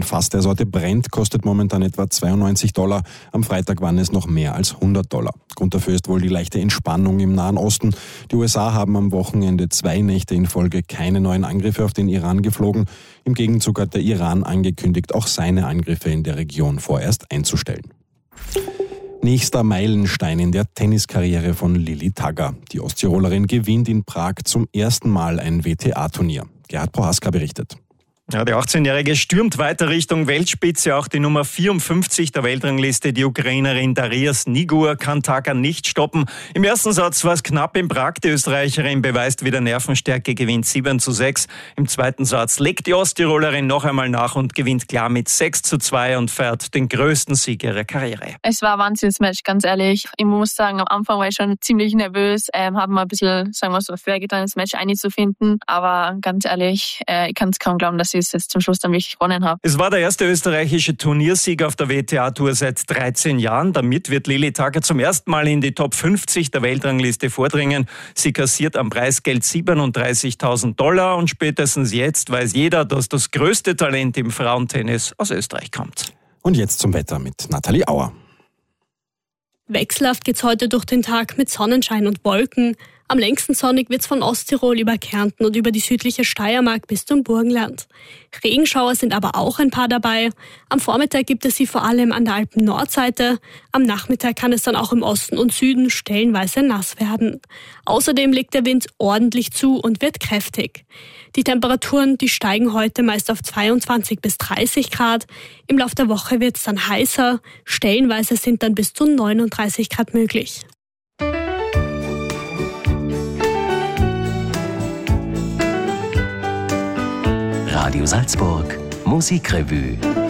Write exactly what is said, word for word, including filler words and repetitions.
Ein Fass der Sorte Brent kostet momentan etwa zweiundneunzig Dollar. Am Freitag waren es noch mehr als hundert Dollar. Grund dafür ist wohl die leichte Entspannung im Nahen Osten. Die U S A haben am Wochenende zwei Nächte in Folge keine neuen Angriffe auf den Iran geflogen. Im Gegenzug hat der Iran angekündigt, auch seine Angriffe in der Region vorerst einzustellen. Nächster Meilenstein in der Tenniskarriere von Lilli Tagger. Die Osttirolerin gewinnt in Prag zum ersten Mal ein W T A-Turnier. Gerhard Prohaska berichtet. Ja, die achtzehnjährige stürmt weiter Richtung Weltspitze. Auch die Nummer vierundfünfzig der Weltrangliste, die Ukrainerin Daria Snigur, kann Tagger nicht stoppen. Im ersten Satz war es knapp in Prag. Die Österreicherin beweist wieder Nervenstärke, gewinnt sieben zu sechs. Im zweiten Satz legt die Osttirolerin noch einmal nach und gewinnt klar mit sechs zu zwei und feiert den größten Sieg ihrer Karriere. Es war ein Wahnsinnsmatch, ganz ehrlich. Ich muss sagen, am Anfang war ich schon ziemlich nervös, ähm, habe mir ein bisschen, sagen wir so, schwer getan, das Match einzufinden. Aber ganz ehrlich, äh, ich kann es kaum glauben, dass ich es jetzt zum Schluss dann wirklich gewonnen habe. Es war der erste österreichische Turniersieg auf der W T A-Tour seit dreizehn Jahren. Damit wird Lilli Tagger zum ersten Mal in die Top fünfzig der Weltrangliste vordringen. Sie kassiert am Preisgeld siebenunddreißigtausend Dollar und spätestens jetzt weiß jeder, dass das größte Talent im Frauentennis aus Österreich kommt. Und jetzt zum Wetter mit Nathalie Auer. Wechselhaft geht's heute durch den Tag mit Sonnenschein und Wolken. Am längsten sonnig wird's von Osttirol über Kärnten und über die südliche Steiermark bis zum Burgenland. Regenschauer sind aber auch ein paar dabei. Am Vormittag gibt es sie vor allem an der Alpen-Nordseite. Am Nachmittag kann es dann auch im Osten und Süden stellenweise nass werden. Außerdem legt der Wind ordentlich zu und wird kräftig. Die Temperaturen, die steigen heute meist auf zweiundzwanzig bis dreißig Grad. Im Laufe der Woche wird's dann heißer. Stellenweise sind dann bis zu neununddreißig Grad möglich. Radio Salzburg Musikrevue.